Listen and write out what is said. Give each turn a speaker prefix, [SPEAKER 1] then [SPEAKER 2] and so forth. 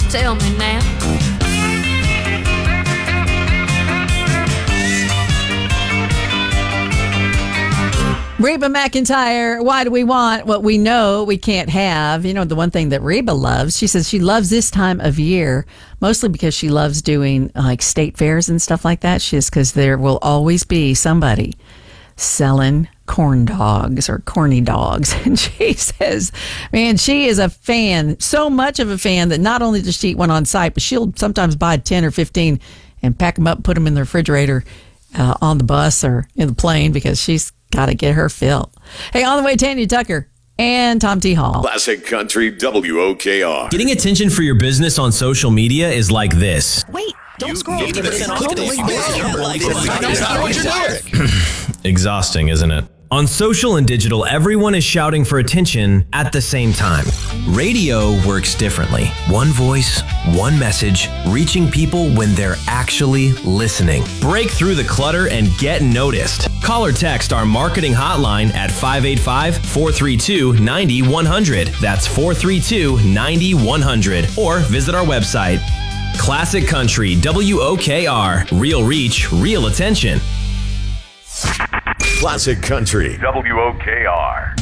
[SPEAKER 1] tell me now.
[SPEAKER 2] Reba McEntire, why do we want what we know we can't have? You know, the one thing that Reba loves, she says she loves this time of year, mostly because she loves doing like state fairs and stuff like that. She says because there will always be somebody selling corn dogs or corny dogs. And she says, man, she is a fan, so much of a fan that not only does she eat one on site, but she'll sometimes buy 10 or 15 and pack them up and put them in the refrigerator on the bus or in the plane because she's got to get her fill. Hey, on the way, Tanya Tucker and Tom T. Hall.
[SPEAKER 3] Classic Country WOKR.
[SPEAKER 4] Getting attention for your business on social media is like this.
[SPEAKER 5] Wait, don't scroll.
[SPEAKER 4] Exhausting, isn't it? On social and digital, everyone is shouting for attention at the same time. Radio works differently. One voice, one message, reaching people when they're actually listening. Break through the clutter and get noticed. Call or text our marketing hotline at 585-432-9100. That's 432-9100. Or visit our website. Classic Country WOKR. Real reach, real attention.
[SPEAKER 3] Classic Country WOKR.